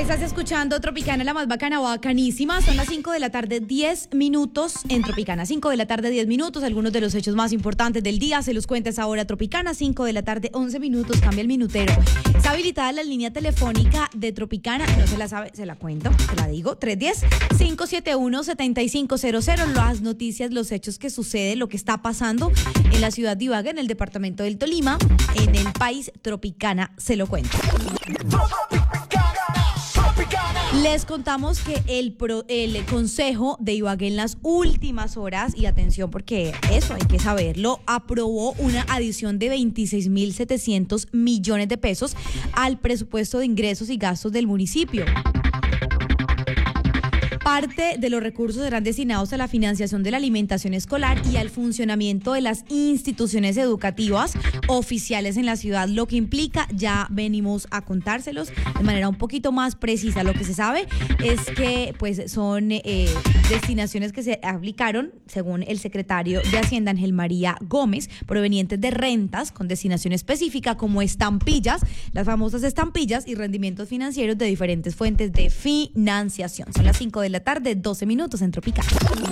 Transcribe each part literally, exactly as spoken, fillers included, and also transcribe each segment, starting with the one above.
Estás escuchando Tropicana, la más bacana, bacanísima. Son las cinco de la tarde, diez minutos en Tropicana. cinco de la tarde, diez minutos. Algunos de los hechos más importantes del día se los cuentas ahora Tropicana. cinco de la tarde, once minutos. Cambia el minutero. Está habilitada la línea telefónica de Tropicana. No se la sabe, se la cuento, se la digo. tres uno cero, cinco siete uno, siete cinco cero cero. Las noticias, los hechos que suceden, lo que está pasando en la ciudad de Ibagué, en el departamento del Tolima, en el país. Tropicana se lo cuenta. Les contamos que el, pro, el Consejo de Ibagué en las últimas horas, y atención porque eso hay que saberlo, aprobó una adición de veintiséis mil setecientos millones de pesos al presupuesto de ingresos y gastos del municipio. Parte de los recursos serán destinados a la financiación de la alimentación escolar y al funcionamiento de las instituciones educativas oficiales en la ciudad, lo que implica, ya venimos a contárselos de manera un poquito más precisa. Lo que se sabe es que pues son eh, destinaciones que se aplicaron, según el secretario de Hacienda, Ángel María Gómez, provenientes de rentas con destinación específica como estampillas, las famosas estampillas y rendimientos financieros de diferentes fuentes de financiación. Son las cinco de la tarde, doce minutos en Tropicana.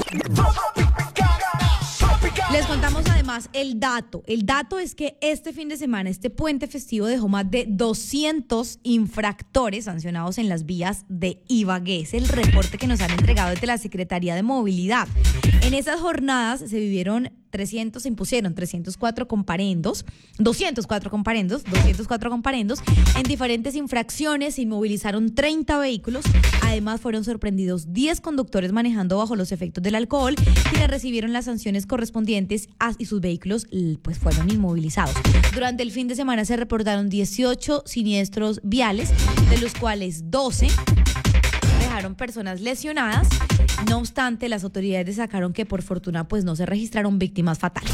Les contamos además el dato. El dato es que este fin de semana, este puente festivo dejó más de doscientos infractores sancionados en las vías de Ibagué. Es el reporte que nos han entregado desde la Secretaría de Movilidad. En esas jornadas se vivieron trescientos, se impusieron trescientos cuatro comparendos, doscientos cuatro comparendos, doscientos cuatro comparendos en diferentes infracciones. Se inmovilizaron treinta vehículos. Además fueron sorprendidos diez conductores manejando bajo los efectos del alcohol, quienes recibieron las sanciones correspondientes a, y sus vehículos pues fueron inmovilizados. Durante el fin de semana se reportaron dieciocho siniestros viales, de los cuales doce dejaron personas lesionadas. No obstante, las autoridades destacaron que por fortuna pues no se registraron víctimas fatales.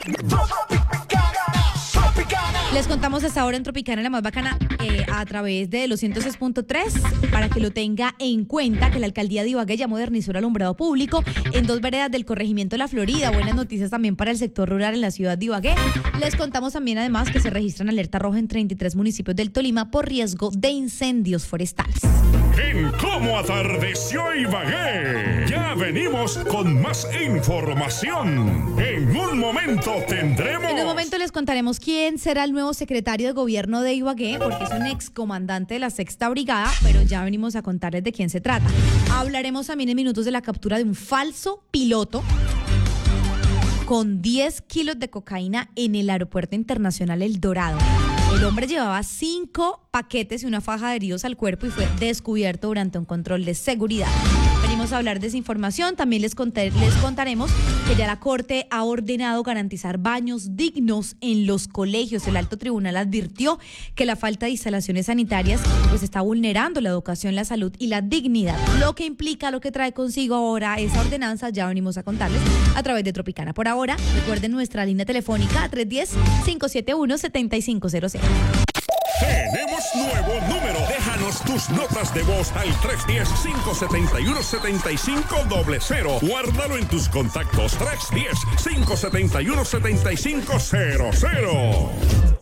Les contamos hasta ahora en Tropicana, la más bacana, eh, a través de los ciento seis punto tres, para que lo tenga en cuenta, que la alcaldía de Ibagué ya modernizó el alumbrado público en dos veredas del corregimiento de La Florida. Buenas noticias también para el sector rural en la ciudad de Ibagué. Les contamos también además que se registran alerta roja en treinta y tres municipios del Tolima por riesgo de incendios forestales. En Cómo Atardeció Ibagué, ya venimos con más información. En un momento tendremos... En un momento les contaremos quién será el nuevo secretario de gobierno de Ibagué, porque es un excomandante de la Sexta Brigada, pero ya venimos a contarles de quién se trata. Hablaremos también en minutos de la captura de un falso piloto con diez kilos de cocaína en el Aeropuerto Internacional El Dorado. El hombre llevaba cinco paquetes y una faja de heridos al cuerpo y fue descubierto durante un control de seguridad. Venimos a hablar de esa información. También les, conté, les contaremos que ya la Corte ha ordenado garantizar baños dignos en los colegios. El alto tribunal advirtió que la falta de instalaciones sanitarias pues está vulnerando la educación, la salud y la dignidad. Lo que implica, lo que trae consigo ahora esa ordenanza, ya venimos a contarles a través de Tropicana. Por ahora, recuerden nuestra línea telefónica tres uno cero, cinco siete uno, siete cinco cero cero. Tenemos nuevo número. Déjanos tus notas de voz al tres uno cero, cinco siete uno, siete cinco cero cero. Guárdalo en tus contactos. tres uno cero, cinco siete uno, siete cinco cero cero.